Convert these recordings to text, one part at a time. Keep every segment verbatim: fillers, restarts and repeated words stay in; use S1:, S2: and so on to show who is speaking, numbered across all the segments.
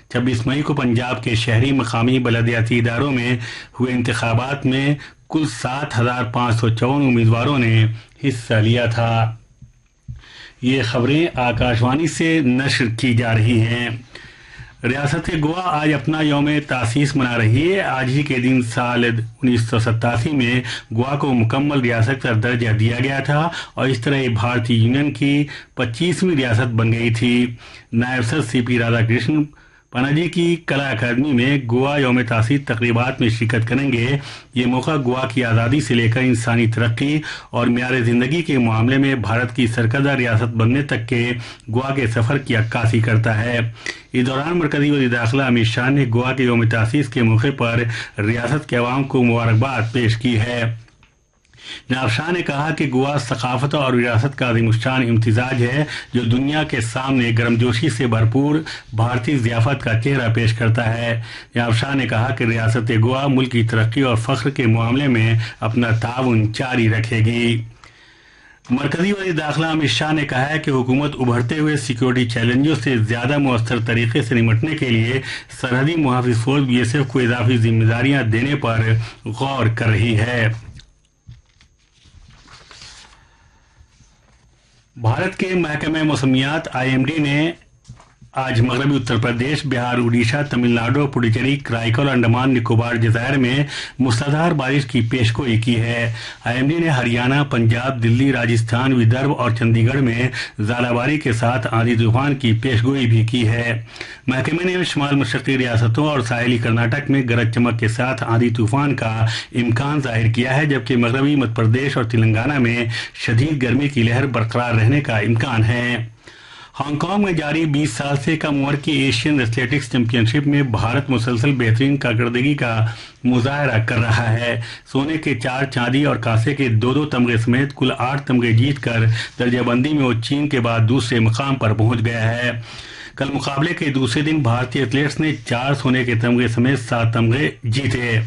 S1: छब्बीस मई को पंजाब के शहरी मकामी बलदियाती इदारों में हुए इंतखाबात में कुल सात हजार पाँच सौ चौवन उम्मीदवारों ने हिस्सा लिया था। ये खबरें आकाशवाणी से नश्र की जा रही हैं। रियासत गोवा आज अपना यौम तासीस मना रही है। आज ही के दिन साल उन्नीस सौ सत्तासी में गोवा को मुकम्मल रियासत का दर्जा दिया गया था और इस तरह भारतीय यूनियन की पच्चीसवीं रियासत बन गई थी। नायब सदर सी पी राधाकृष्णन पनाजी की कला अकादमी में गोवा यौम तासीस तकरीबात में शिरकत करेंगे। ये मौका गोवा की आज़ादी से लेकर इंसानी तरक्की और मेयार ज़िंदगी के मामले में भारत की सरकर्दा रियासत बनने तक के गोवा के सफ़र की अक्कासी करता है। इस दौरान मरकजी वज़ीर दाखिला अमित शाह ने गोवा के यौम तासीस के मौके पर रियासत के अवाम को मुबारकबाद पेश की है। जनाब शाह ने कहा कि गोवा सकाफत और विरासत का अज़ीमुश्शान इम्तिजाज है जो दुनिया के सामने गर्मजोशी से भरपूर भारतीय ज़ियाफ़त का चेहरा पेश करता है। जनाब शाह ने कहा कि रियासत गोवा मुल्क की तरक्की और फ़ख्र के मामले में अपना ताउन जारी रखेगी। मरकजी वज़ीर दाखिला अमित शाह ने कहा है कि हुकूमत उभरते हुए सिक्योरिटी चैलेंजों से ज़्यादा मुअस्सर तरीके से निपटने के लिए सरहदी मुहाफ़िज़ फ़ोर्स बी एस एफ को इजाफी जिम्मेदारियाँ देने पर गौर कर रही है। भारत के महकमे मौसमियात आई एम डी ने आज मगरबी उत्तर प्रदेश, बिहार, उड़ीसा, तमिलनाडु, पुडुचेरी, कराईकल, अंडमान निकोबार जज़ायर में मूसलाधार बारिश की पेशगोई की है। आई एम डी ने हरियाणा, पंजाब, दिल्ली, राजस्थान, विदर्भ और चंडीगढ़ में ज़ालाबारी के साथ आंधी तूफान की पेशगोई भी की है। महकमे ने शुमाल मशरक़ी रियासतों और साहिली कर्नाटक में गरज चमक के साथ आंधी तूफान का इम्कान जाहिर किया है, जबकि मगरबी मध्य प्रदेश और तेलंगाना में शदीद गर्मी की लहर बरकरार रहने का इम्कान है। हांगकांग में जारी बीस साल से कम उम्र की एशियन एथलेटिक्स चैंपियनशिप में भारत मुसलसल बेहतरीन कारकर्दगी का मुजाहरा कर रहा है। सोने के चार, चांदी और कांसे के दो दो तमगे समेत कुल आठ तमगे जीतकर दर्जाबंदी में वो चीन के बाद दूसरे मुकाम पर पहुंच गया है। कल मुकाबले के दूसरे दिन भारतीय एथलीट्स ने चार सोने के तमगे समेत सात तमगे जीते।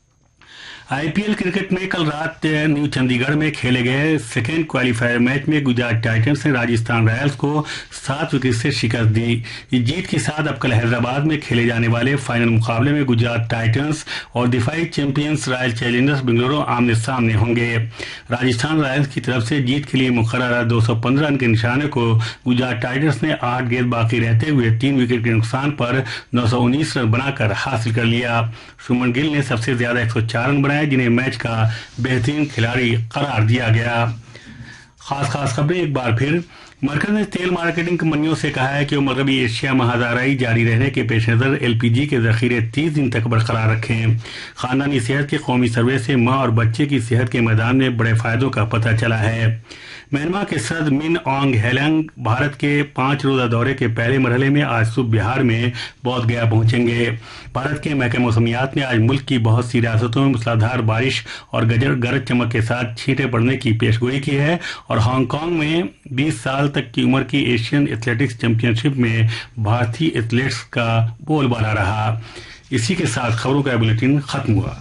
S1: आई पी एल क्रिकेट में कल रात न्यू चंडीगढ़ में खेले गए सेकेंड क्वालिफायर मैच में गुजरात टाइटंस ने राजस्थान रॉयल्स को सात विकेट से शिकस्त दी। इस जीत के साथ अब कल हैदराबाद में खेले जाने वाले फाइनल मुकाबले में गुजरात टाइटंस और दिफाई चैंपियंस रॉयल चैलेंजर्स बेंगलुरु आमने सामने होंगे। राजस्थान रॉयल्स की तरफ से जीत के लिए मुकर्रर दो सौ पंद्रह रन के निशाने को गुजरात टाइटंस ने आठ गेंद बाकी रहते हुए तीन विकेट के नुकसान पर नौ सौ उन्नीस रन बनाकर हासिल कर लिया। शुभमन गिल ने सबसे ज्यादा एक सौ चार रन बनाए, जिन्हें मैच का बेहतरीन खिलाड़ी करार दिया गया। खास खास खबरें एक बार फिर। मरकज ने तेल मार्केटिंग कंपनियों से कहा है कि वो मगरबी एशिया महादाराई जारी रहने के पेश नज़र एल पी जी के ज़ख़ीरे तीस दिन तक बरकरार रखें। ख़ानदानी सेहत के कौमी सर्वे से माँ और बच्चे की सेहत के मैदान में बड़े फ़ायदों का पता चला है। म्यांमार के सदर मिन ऑन्ग हेलंग भारत के पाँच रोज़ा दौरे के पहले मरहले में आज सुबह बिहार में बोध गया पहुंचेंगे। भारत के महकमे मौसमियात ने आज मुल्क की बहुत सी रियासतों में मूसलाधार बारिश और गजर गरज चमक के साथ छींटे पड़ने की पेशगोई की है और हांगकांग में बीस साल तक की उम्र की एशियन एथलेटिक्स चैंपियनशिप में भारतीय एथलीट्स का बोलबाला रहा। इसी के साथ खबरों का बुलेटिन खत्म हुआ।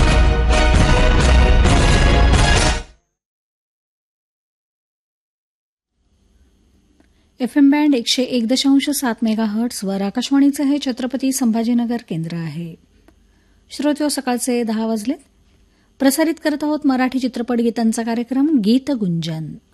S2: एफ एम बँड एकशे एक दशांश सात मेगा हर्ट्सवर आकाशवाणीचं हे छत्रपती संभाजीनगर केंद्र आहे। श्रोत्यो, सकाळचे दहा वाजले. प्रसारित करत आहोत मराठी चित्रपट गीतांचा कार्यक्रम गीत गुंजन.